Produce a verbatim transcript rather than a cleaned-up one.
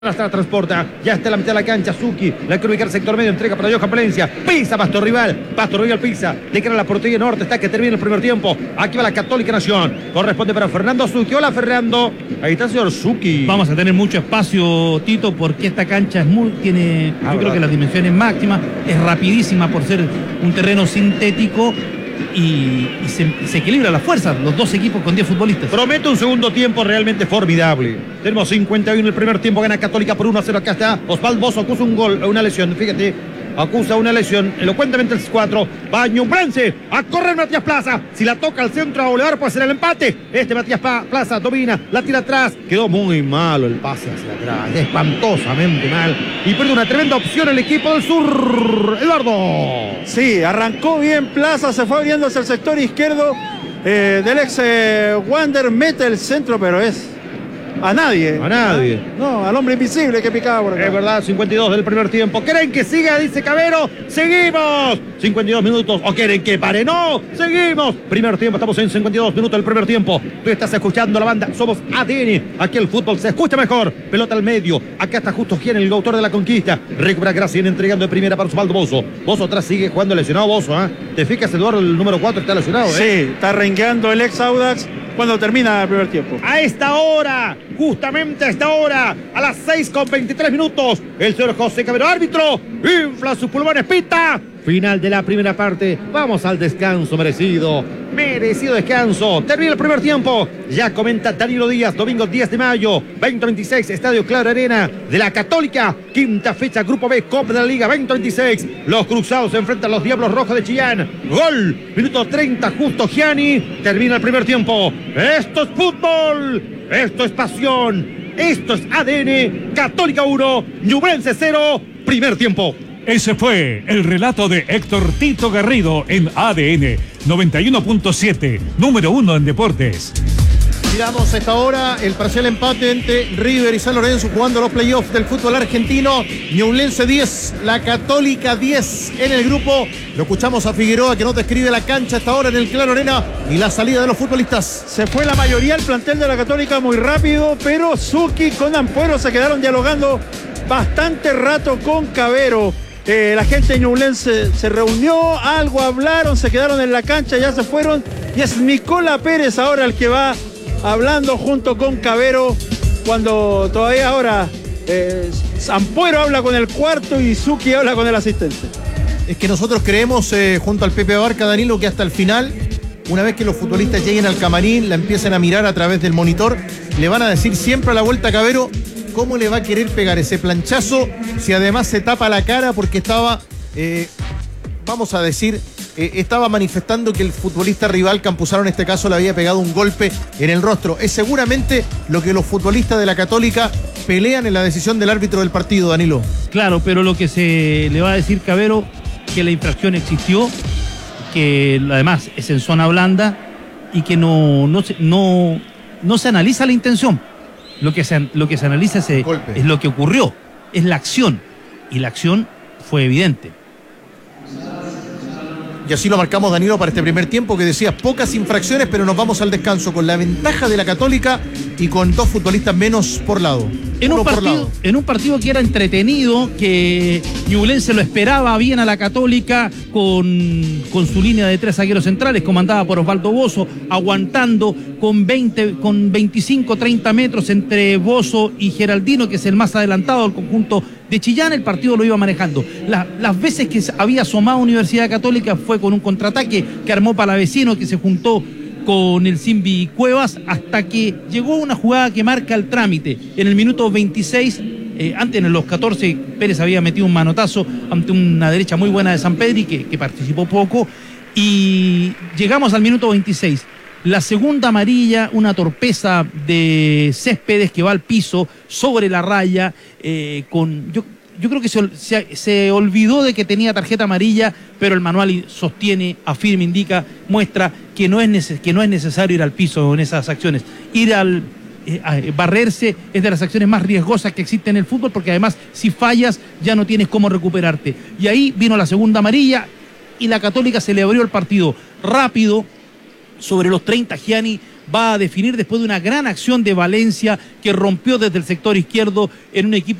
Hasta la transporta, ya está en la mitad de la cancha. Suki, la que ubica el sector medio, entrega para Johan Palencia. Pisa Pasto Rival, Pasto Rival pisa, de cara a la portería norte, está que termina el primer tiempo. Aquí va la Católica Nación, corresponde para Fernando Suki. Hola Fernando, ahí está el señor Suki. Vamos a tener mucho espacio, Tito, porque esta cancha es muy, tiene, ah, yo creo que las dimensiones máximas, es rapidísima por ser un terreno sintético. Y, y se, se equilibra la fuerza, los dos equipos con diez futbolistas. Promete un segundo tiempo realmente formidable. Tenemos cincuenta y uno el primer tiempo, gana Católica por uno a cero. Acá está Osvaldo Bozo, acusa un gol, una lesión, fíjate, acusa una lesión, elocuentemente el cuatro, va Ñublense, a correr Matías Plaza, si la toca al centro a Bolívar puede ser el empate. Este Matías Plaza domina, la tira atrás, quedó muy malo el pase hacia atrás, espantosamente mal, y pierde una tremenda opción el equipo del sur. Eduardo. Sí, arrancó bien Plaza, se fue abriendo hacia el sector izquierdo eh, del ex eh, Wander, mete el centro, pero es a nadie. A nadie. No, al hombre invisible que picaba por acá. Es verdad, cincuenta y dos del primer tiempo. ¿Quieren que siga? Dice Cabero. ¡Seguimos! cincuenta y dos minutos. ¿O quieren que pare? ¡No! ¡Seguimos! Primer tiempo, estamos en cincuenta y dos minutos del primer tiempo. Tú estás escuchando la banda. Somos A D N. Aquí el fútbol se escucha mejor. Pelota al medio. Acá está justo Gian, el autor de la conquista. Recupera Gracián entregando de primera para Osvaldo Bozo. Bozo atrás sigue jugando lesionado Bozo. ¿eh? ¿Te fijas, Eduardo? El número cuatro está lesionado. ¿eh? Sí, está rengueando el ex Audax cuando termina el primer tiempo. A esta hora, justamente a esta hora, a las seis con veintitrés minutos, el señor José Cabero, árbitro, infla sus pulmones, pita. Final de la primera parte, vamos al descanso merecido, merecido descanso. Termina el primer tiempo, ya comenta Danilo Díaz, domingo diez de mayo, veinte veintiséis, Estadio Claro Arena de la Católica, quinta fecha, Grupo B, Copa de la Liga veinte veintiséis. Los cruzados se enfrentan a los Diablos Rojos de Chillán. Gol, minuto treinta, justo Gianni, termina el primer tiempo. Esto es fútbol, esto es pasión, esto es A D N, Católica uno, Ñublense cero, primer tiempo. Ese fue el relato de Héctor Tito Garrido en A D N noventa y uno punto siete, número uno en deportes. Miramos a esta hora el parcial empate entre River y San Lorenzo jugando los playoffs del fútbol argentino. Ñublense diez, la Católica diez en el grupo. Lo escuchamos a Figueroa que no describe la cancha a esta hora en el Claro Arena y la salida de los futbolistas. Se fue la mayoría del plantel de la Católica muy rápido, pero Suki con Ampuero se quedaron dialogando bastante rato con Cabero. Eh, la gente de Ñublense se reunió, algo hablaron, se quedaron en la cancha, ya se fueron. Y es Nicola Pérez ahora el que va hablando junto con Cabero, cuando todavía ahora eh, Ampuero habla con el cuarto y Suki habla con el asistente. Es que nosotros creemos, eh, junto al Pepe Abarca, Danilo, que hasta el final, una vez que los futbolistas lleguen al camarín, la empiecen a mirar a través del monitor, le van a decir siempre a la vuelta a Cabero cómo le va a querer pegar ese planchazo si además se tapa la cara porque estaba, eh, vamos a decir, eh, estaba manifestando que el futbolista rival Campuzano en este caso le había pegado un golpe en el rostro. Es seguramente lo que los futbolistas de la Católica pelean en la decisión del árbitro del partido, Danilo. Claro, pero lo que se le va a decir Cabero, que la infracción existió, que además es en zona blanda y que no, no, se, no, no se analiza la intención. Lo que se, lo que se analiza es, es lo que ocurrió, es la acción, y la acción fue evidente. Y así lo marcamos, Danilo, para este primer tiempo, que decía pocas infracciones, pero nos vamos al descanso con la ventaja de la Católica y con dos futbolistas menos por lado. En un, partido, en un partido que era entretenido, que Ñublense lo esperaba bien a la Católica con, con su línea de tres zagueros centrales, comandada por Osvaldo Bozo, aguantando con, veinte, con veinticinco, treinta metros entre Bozo y Geraldino, que es el más adelantado del conjunto de Chillán. El partido lo iba manejando. La, las veces que había asomado Universidad Católica fue con un contraataque que armó Palavecino, que se juntó con el Simbi Cuevas, hasta que llegó una jugada que marca el trámite. En el minuto veintiséis, eh, antes en los catorce, Pérez había metido un manotazo ante una derecha muy buena de Sampedri, que, que participó poco, y llegamos al minuto veintiséis. La segunda amarilla, una torpeza de Céspedes que va al piso, sobre la raya, eh, con... Yo, Yo creo que se, se, se olvidó de que tenía tarjeta amarilla, pero el manual sostiene, afirma, indica, muestra que no es, neces que no es necesario ir al piso en esas acciones. Ir al eh, barrerse es de las acciones más riesgosas que existen en el fútbol, porque además si fallas ya no tienes cómo recuperarte. Y ahí vino la segunda amarilla y la Católica se le abrió el partido rápido. Sobre los treinta, Gianni va a definir después de una gran acción de Valencia que rompió desde el sector izquierdo en un equipo